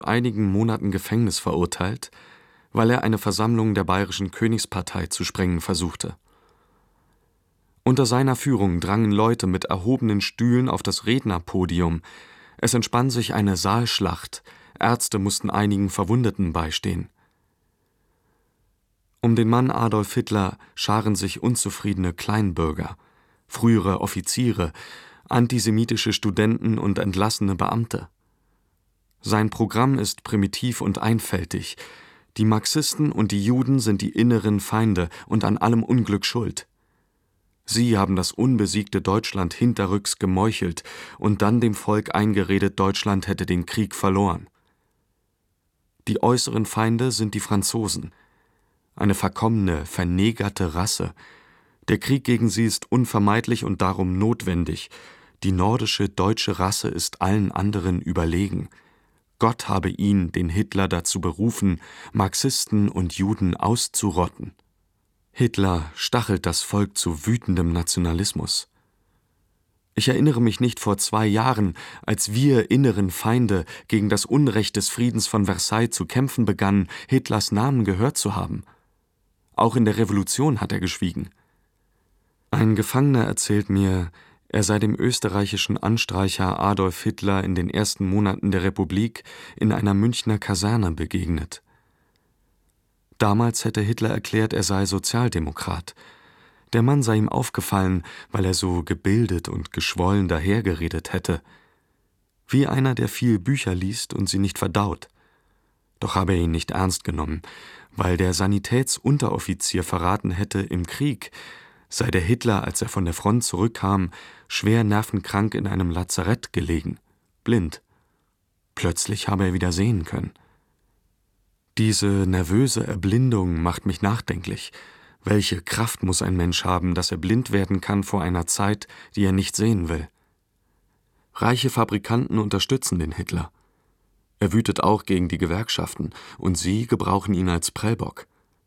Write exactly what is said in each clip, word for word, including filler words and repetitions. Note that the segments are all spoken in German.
einigen Monaten Gefängnis verurteilt, weil er eine Versammlung der Bayerischen Königspartei zu sprengen versuchte. Unter seiner Führung drangen Leute mit erhobenen Stühlen auf das Rednerpodium. Es entspann sich eine Saalschlacht, Ärzte mussten einigen Verwundeten beistehen. Um den Mann Adolf Hitler scharen sich unzufriedene Kleinbürger, frühere Offiziere, antisemitische Studenten und entlassene Beamte. Sein Programm ist primitiv und einfältig. Die Marxisten und die Juden sind die inneren Feinde und an allem Unglück schuld. Sie haben das unbesiegte Deutschland hinterrücks gemeuchelt und dann dem Volk eingeredet, Deutschland hätte den Krieg verloren. Die äußeren Feinde sind die Franzosen, eine verkommene, vernegerte Rasse. Der Krieg gegen sie ist unvermeidlich und darum notwendig. Die nordische deutsche Rasse ist allen anderen überlegen. Gott habe ihn, den Hitler, dazu berufen, Marxisten und Juden auszurotten. Hitler stachelt das Volk zu wütendem Nationalismus. Ich erinnere mich nicht vor zwei Jahren, als wir inneren Feinde gegen das Unrecht des Friedens von Versailles zu kämpfen begannen, Hitlers Namen gehört zu haben. Auch in der Revolution hat er geschwiegen. Ein Gefangener erzählt mir, er sei dem österreichischen Anstreicher Adolf Hitler in den ersten Monaten der Republik in einer Münchner Kaserne begegnet. Damals hätte Hitler erklärt, er sei Sozialdemokrat. Der Mann sei ihm aufgefallen, weil er so gebildet und geschwollen dahergeredet hätte. Wie einer, der viel Bücher liest und sie nicht verdaut. Doch habe er ihn nicht ernst genommen, weil der Sanitätsunteroffizier verraten hätte, im Krieg sei der Hitler, als er von der Front zurückkam, schwer nervenkrank in einem Lazarett gelegen, blind. Plötzlich habe er wieder sehen können. Diese nervöse Erblindung macht mich nachdenklich. Welche Kraft muss ein Mensch haben, dass er blind werden kann vor einer Zeit, die er nicht sehen will? Reiche Fabrikanten unterstützen den Hitler. Er wütet auch gegen die Gewerkschaften, und sie gebrauchen ihn als Prellbock.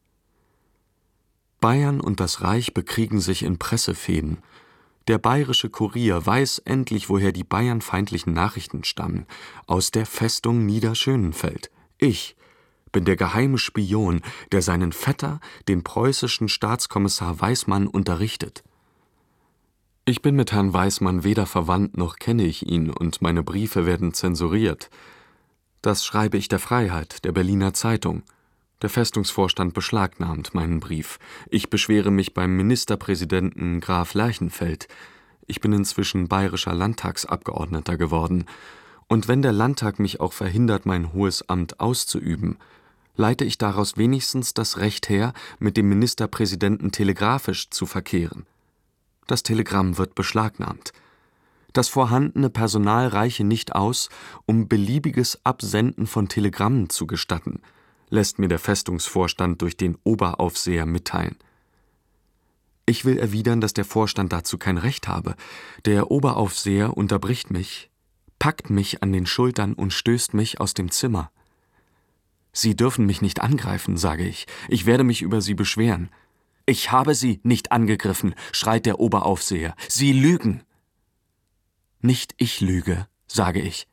Bayern und das Reich bekriegen sich in Pressefehden. Der Bayerische Kurier weiß endlich, woher die bayernfeindlichen Nachrichten stammen. Aus der Festung Niederschönenfeld. Ich bin der geheime Spion, der seinen Vetter, den preußischen Staatskommissar Weismann, unterrichtet. Ich bin mit Herrn Weismann weder verwandt, noch kenne ich ihn, und meine Briefe werden zensuriert. Das schreibe ich der Freiheit, der Berliner Zeitung. Der Festungsvorstand beschlagnahmt meinen Brief. Ich beschwere mich beim Ministerpräsidenten Graf Lerchenfeld. Ich bin inzwischen bayerischer Landtagsabgeordneter geworden. Und wenn der Landtag mich auch verhindert, mein hohes Amt auszuüben, leite ich daraus wenigstens das Recht her, mit dem Ministerpräsidenten telegrafisch zu verkehren. Das Telegramm wird beschlagnahmt. Das vorhandene Personal reiche nicht aus, um beliebiges Absenden von Telegrammen zu gestatten, lässt mir der Festungsvorstand durch den Oberaufseher mitteilen. Ich will erwidern, dass der Vorstand dazu kein Recht habe. Der Oberaufseher unterbricht mich, packt mich an den Schultern und stößt mich aus dem Zimmer. »Sie dürfen mich nicht angreifen«, sage ich. »Ich werde mich über Sie beschweren.« »Ich habe Sie nicht angegriffen«, schreit der Oberaufseher. »Sie lügen!« »Nicht ich lüge«, sage ich.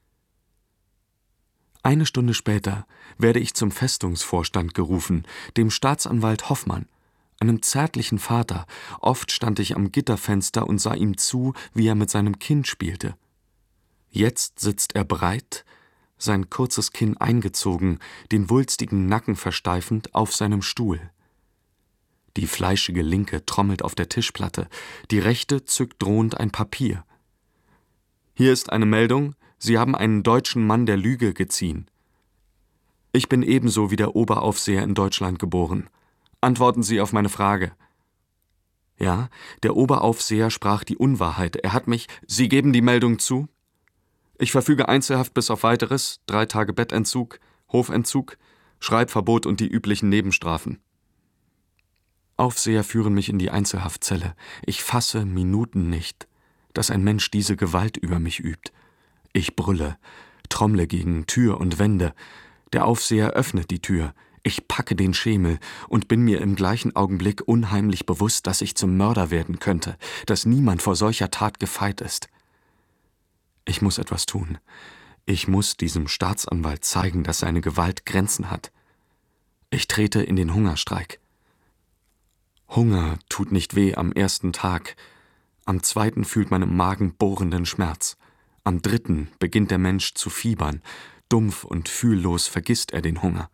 Eine Stunde später werde ich zum Festungsvorstand gerufen, dem Staatsanwalt Hoffmann, einem zärtlichen Vater. Oft stand ich am Gitterfenster und sah ihm zu, wie er mit seinem Kind spielte. Jetzt sitzt er breit, sein kurzes Kinn eingezogen, den wulstigen Nacken versteifend, auf seinem Stuhl. Die fleischige Linke trommelt auf der Tischplatte, die Rechte zückt drohend ein Papier. »Hier ist eine Meldung, Sie haben einen deutschen Mann der Lüge geziehen. Ich bin ebenso wie der Oberaufseher in Deutschland geboren. Antworten Sie auf meine Frage.« Ja, der Oberaufseher sprach die Unwahrheit. Er hat mich, »Sie geben die Meldung zu?« Ich verfüge Einzelhaft bis auf Weiteres, drei Tage Bettentzug, Hofentzug, Schreibverbot und die üblichen Nebenstrafen. Aufseher führen mich in die Einzelhaftzelle. Ich fasse Minuten nicht, dass ein Mensch diese Gewalt über mich übt. Ich brülle, trommle gegen Tür und Wände. Der Aufseher öffnet die Tür. Ich packe den Schemel und bin mir im gleichen Augenblick unheimlich bewusst, dass ich zum Mörder werden könnte, dass niemand vor solcher Tat gefeit ist. Ich muss etwas tun. Ich muss diesem Staatsanwalt zeigen, dass seine Gewalt Grenzen hat. Ich trete in den Hungerstreik. Hunger tut nicht weh am ersten Tag. Am zweiten fühlt man im Magen bohrenden Schmerz. Am dritten beginnt der Mensch zu fiebern. Dumpf und fühllos vergisst er den Hunger.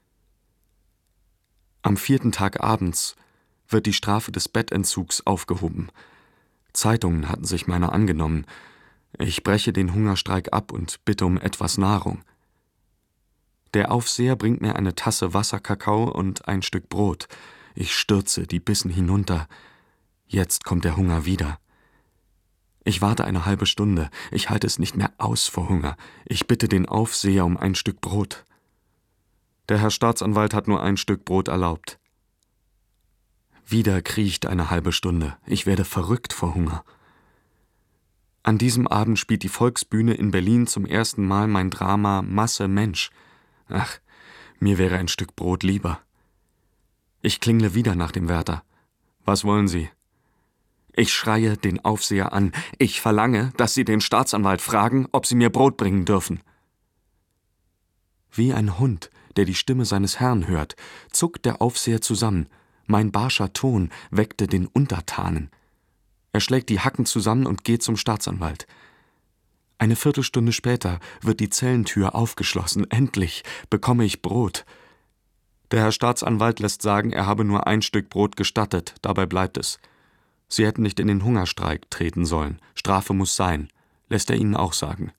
Am vierten Tag abends wird die Strafe des Bettentzugs aufgehoben. Zeitungen hatten sich meiner angenommen. Ich breche den Hungerstreik ab und bitte um etwas Nahrung. Der Aufseher bringt mir eine Tasse Wasserkakao und ein Stück Brot. Ich stürze die Bissen hinunter. Jetzt kommt der Hunger wieder. Ich warte eine halbe Stunde. Ich halte es nicht mehr aus vor Hunger. Ich bitte den Aufseher um ein Stück Brot. Der Herr Staatsanwalt hat nur ein Stück Brot erlaubt. Wieder kriecht eine halbe Stunde. Ich werde verrückt vor Hunger. An diesem Abend spielt die Volksbühne in Berlin zum ersten Mal mein Drama Masse Mensch. Ach, mir wäre ein Stück Brot lieber. Ich klingle wieder nach dem Wärter. Was wollen Sie? Ich schreie den Aufseher an. Ich verlange, dass Sie den Staatsanwalt fragen, ob Sie mir Brot bringen dürfen. Wie ein Hund, der die Stimme seines Herrn hört, zuckt der Aufseher zusammen. Mein barscher Ton weckte den Untertanen. Er schlägt die Hacken zusammen und geht zum Staatsanwalt. Eine Viertelstunde später wird die Zellentür aufgeschlossen. Endlich bekomme ich Brot. Der Herr Staatsanwalt lässt sagen, er habe nur ein Stück Brot gestattet. Dabei bleibt es. Sie hätten nicht in den Hungerstreik treten sollen. Strafe muss sein, lässt er ihnen auch sagen.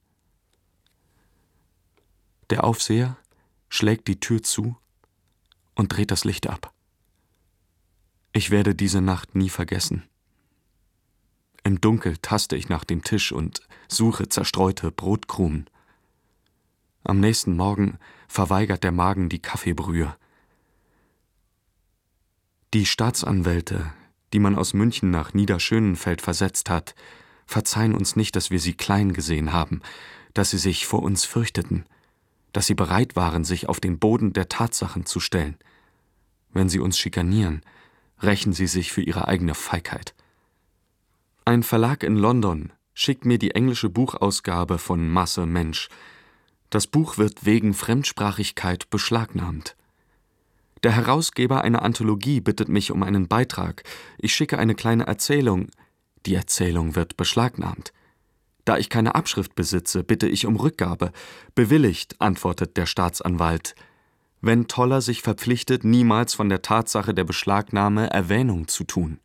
Der Aufseher schlägt die Tür zu und dreht das Licht ab. Ich werde diese Nacht nie vergessen. Im Dunkel taste ich nach dem Tisch und suche zerstreute Brotkrumen. Am nächsten Morgen verweigert der Magen die Kaffeebrühe. Die Staatsanwälte, die man aus München nach Niederschönenfeld versetzt hat, verzeihen uns nicht, dass wir sie klein gesehen haben, dass sie sich vor uns fürchteten, dass sie bereit waren, sich auf den Boden der Tatsachen zu stellen. Wenn sie uns schikanieren, rächen sie sich für ihre eigene Feigheit. Ein Verlag in London schickt mir die englische Buchausgabe von Masse Mensch. Das Buch wird wegen Fremdsprachigkeit beschlagnahmt. Der Herausgeber einer Anthologie bittet mich um einen Beitrag. Ich schicke eine kleine Erzählung. Die Erzählung wird beschlagnahmt. Da ich keine Abschrift besitze, bitte ich um Rückgabe. Bewilligt, antwortet der Staatsanwalt. Wenn Toller sich verpflichtet, niemals von der Tatsache der Beschlagnahme Erwähnung zu tun.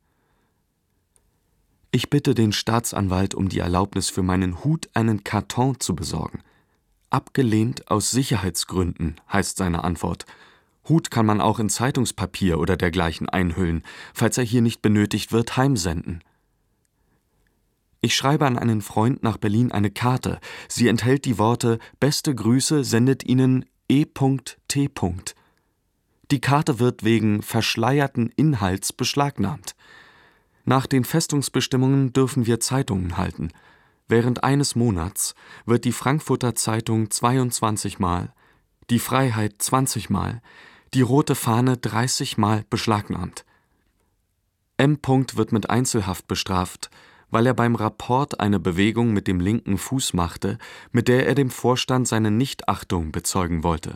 Ich bitte den Staatsanwalt um die Erlaubnis, für meinen Hut einen Karton zu besorgen. Abgelehnt aus Sicherheitsgründen, heißt seine Antwort. Hut kann man auch in Zeitungspapier oder dergleichen einhüllen, falls er hier nicht benötigt wird, heimsenden. Ich schreibe an einen Freund nach Berlin eine Karte. Sie enthält die Worte »Beste Grüße sendet Ihnen E T Die Karte wird wegen verschleierten Inhalts beschlagnahmt. Nach den Festungsbestimmungen dürfen wir Zeitungen halten. Während eines Monats wird die Frankfurter Zeitung zweiundzwanzig Mal, die Freiheit zwanzig Mal, die Rote Fahne dreißig Mal beschlagnahmt. M. wird mit Einzelhaft bestraft, weil er beim Rapport eine Bewegung mit dem linken Fuß machte, mit der er dem Vorstand seine Nichtachtung bezeugen wollte.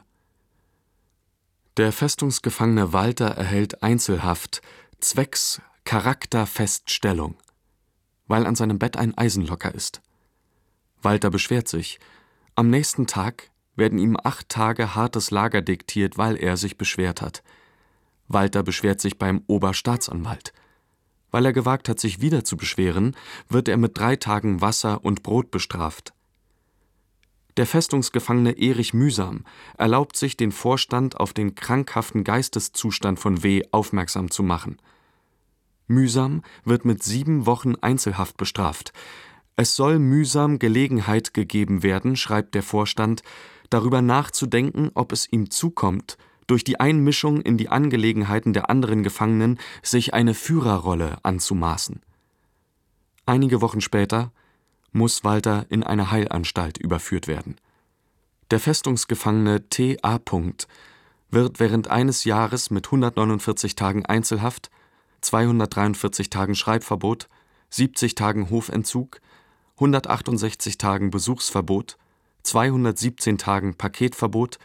Der Festungsgefangene Walter erhält Einzelhaft zwecks Charakterfeststellung, weil an seinem Bett ein Eisenlocker ist. Walter beschwert sich. Am nächsten Tag werden ihm acht Tage hartes Lager diktiert, weil er sich beschwert hat. Walter beschwert sich beim Oberstaatsanwalt. Weil er gewagt hat, sich wieder zu beschweren, wird er mit drei Tagen Wasser und Brot bestraft. Der Festungsgefangene Erich Mühsam erlaubt sich, den Vorstand auf den krankhaften Geisteszustand von W. aufmerksam zu machen. Mühsam wird mit sieben Wochen Einzelhaft bestraft. Es soll Mühsam Gelegenheit gegeben werden, schreibt der Vorstand, darüber nachzudenken, ob es ihm zukommt, durch die Einmischung in die Angelegenheiten der anderen Gefangenen sich eine Führerrolle anzumaßen. Einige Wochen später muss Walter in eine Heilanstalt überführt werden. Der Festungsgefangene T A. wird während eines Jahres mit hundertneunundvierzig Tagen Einzelhaft, zweihundertdreiundvierzig Tagen Schreibverbot, siebzig Tagen Hofentzug, hundertachtundsechzig Tagen Besuchsverbot, zweihundertsiebzehn Tagen Paketverbot